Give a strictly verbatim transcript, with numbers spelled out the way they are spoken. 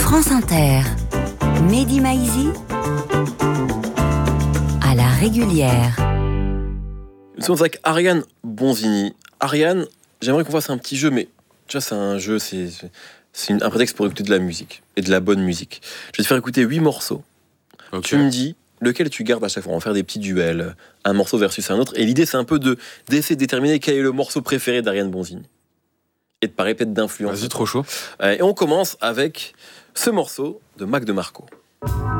France Inter, Mehdi Maizi, à la régulière. Nous sommes avec Ariane Bonzini. Ariane, j'aimerais qu'on fasse un petit jeu, mais tu vois, c'est un jeu, c'est, c'est une, un prétexte pour écouter de la musique, et de la bonne musique. Je vais te faire écouter huit morceaux. Okay. Tu me dis lequel tu gardes à chaque fois. On va faire des petits duels, un morceau versus un autre. Et l'idée, c'est un peu de, d'essayer de déterminer quel est le morceau préféré d'Ariane Bonzini. Et de parler peut-être d'influence. Vas-y, trop chaud. Euh, et on commence avec ce morceau de Mac DeMarco.